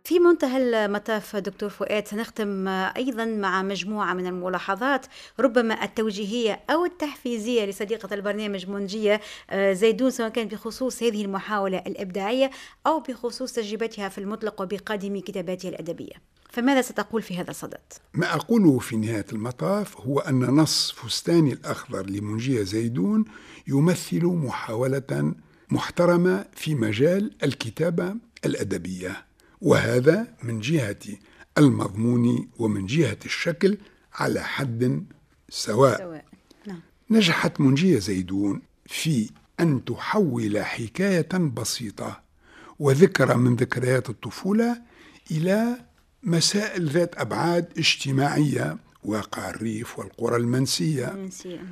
في منتهى المطاف دكتور فؤاد سنختم أيضا مع مجموعة من الملاحظات ربما التوجيهية أو التحفيزية لصديقة البرنامج منجية زيدون، سواء كان بخصوص هذه المحاولة الإبداعية أو بخصوص تجربتها في المطلق وبقادم كتاباتها الأدبية. فماذا ستقول في هذا الصدد؟ ما أقوله في نهاية المطاف هو أن نص فستاني الأخضر لمنجية زيدون يمثل محاولة محترمة في مجال الكتابة الأدبية، وهذا من جهة المضمون ومن جهة الشكل على حد سواء. نعم. نجحت منجية زيدون في أن تحول حكاية بسيطة وذكرى من ذكريات الطفولة إلى مسائل ذات أبعاد اجتماعية، واقع الريف والقرى المنسية،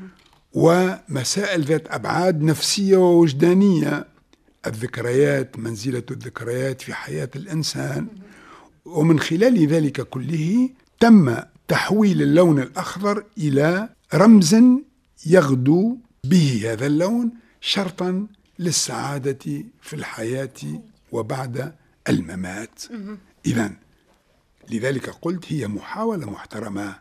ومسائل ذات أبعاد نفسية ووجدانية، الذكريات، منزلة الذكريات في حياة الإنسان. ومن خلال ذلك كله تم تحويل اللون الأخضر إلى رمز يغدو به هذا اللون شرطا للسعادة في الحياة وبعد الممات. إذن لذلك قلت هي محاولة محترمة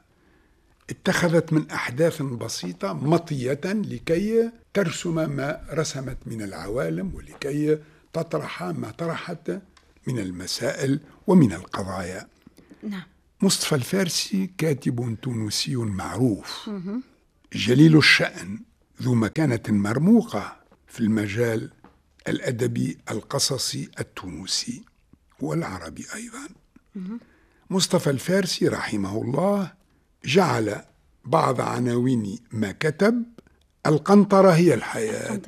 اتخذت من أحداث بسيطة مطية لكي ترسم ما رسمت من العوالم ولكي تطرح ما طرحت من المسائل ومن القضايا. نعم. مصطفى الفارسي كاتب تونسي معروف جليل الشأن ذو مكانة مرموقة في المجال الأدبي القصصي التونسي والعربي أيضا. مصطفى الفارسي رحمه الله جعل بعض عناوين ما كتب القنطرة هي الحياة.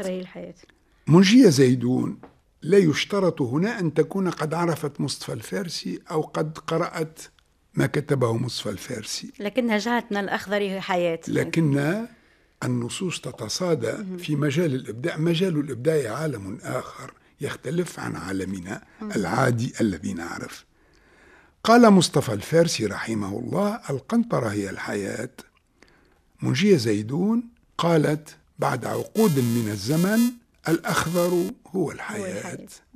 منجية زيدون لا يشترط هنا أن تكون قد عرفت مصطفى الفارسي أو قد قرأت ما كتبه مصطفى الفارسي، لكنها جعلت من الأخضر حياة. لكن النصوص تتصادى في مجال الإبداع. مجال الإبداع عالم آخر يختلف عن عالمنا العادي الذي نعرف. قال مصطفى الفارسي رحمه الله القنطرة هي الحياة. منجية زيدون قالت بعد عقود من الزمن الأخضر هو الحياة.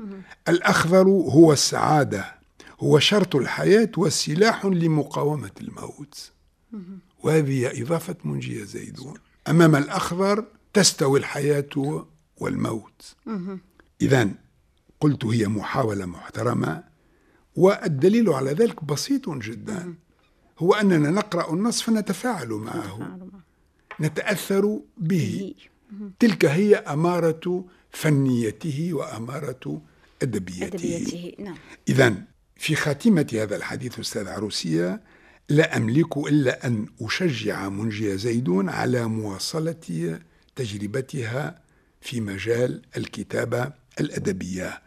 الأخضر هو السعادة، هو شرط الحياة وسلاح لمقاومة الموت. وهذه إضافة منجية زيدون. أمام الأخضر تستوي الحياة والموت. إذن قلت هي محاولة محترمة، والدليل على ذلك بسيط جدا، هو أننا نقرأ النص فنتفاعل معه، نتأثر به. تلك هي أمارة فنيته وأمارة أدبيته. نعم. إذن في خاتمة هذا الحديث أستاذ عروسية لا أملك إلا أن أشجع منجية زيدون على مواصلة تجربتها في مجال الكتابة الأدبية،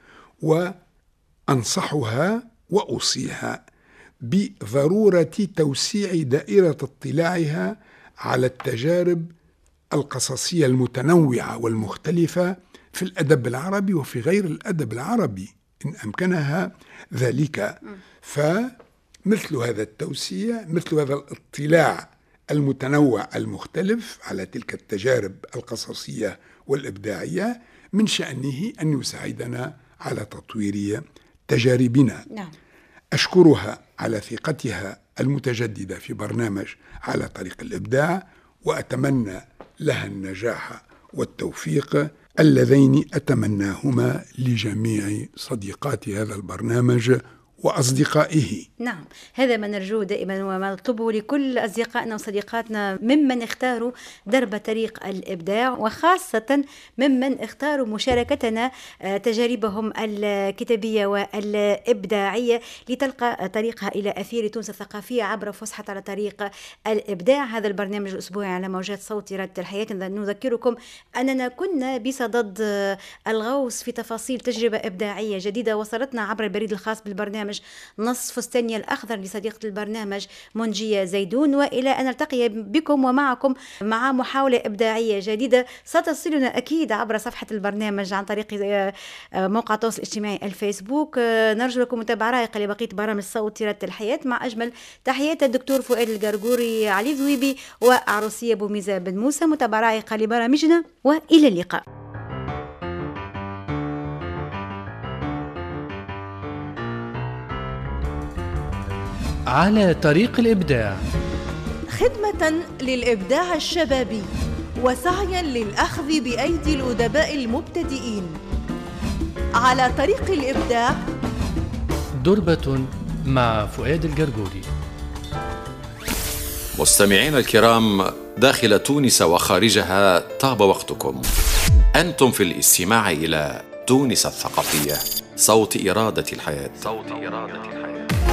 وأنصحها وأوصيها بضرورة توسيع دائرة اطلاعها على التجارب القصصية المتنوعة والمختلفة في الأدب العربي وفي غير الأدب العربي إن أمكنها ذلك. فمثل هذا التوسيع، مثل هذا الاطلاع المتنوع المختلف على تلك التجارب القصصية والإبداعية من شأنه أن يساعدنا على تطوير تجاربنا. نعم. أشكرها على ثقتها المتجددة في برنامج على طريق الإبداع، وأتمنى لها النجاح والتوفيق اللذين أتمناهما لجميع صديقات هذا البرنامج وأصدقائه. نعم، هذا ما نرجوه دائما وما نطلبه لكل أصدقائنا وصديقاتنا ممن اختاروا درب طريق الإبداع، وخاصة ممن اختاروا مشاركتنا تجاربهم الكتابية والإبداعية لتلقى طريقها إلى أثير تونس الثقافية عبر فسحة على طريق الإبداع. هذا البرنامج الأسبوعي على موجات صوت راديو الحياة. نذكركم أننا كنا بصدد الغوص في تفاصيل تجربة إبداعية جديدة وصلتنا عبر البريد الخاص بالبرنامج نص فستاني الأخضر لصديقة البرنامج منجية زيدون، وإلى أن نلتقي بكم ومعكم مع محاولة إبداعية جديدة ستصلنا أكيد عبر صفحة البرنامج عن طريق موقع التواصل الاجتماعي الفيسبوك. نرجو لكم متابعة رايقة لبقية برامج صوت راديو الحياة، مع أجمل تحيات الدكتور فؤاد القرقوري، علي ذويبي وعروسية بوميزة بن موسى. متابعة رايقة لبرامجنا وإلى اللقاء. على طريق الإبداع، خدمة للإبداع الشبابي وسعيا للأخذ بأيدي الأدباء المبتدئين. على طريق الإبداع، دربة مع فؤاد الجرجوري. مستمعين الكرام داخل تونس وخارجها، طاب وقتكم. أنتم في الاستماع إلى تونس الثقافية، صوت إرادة الحياة.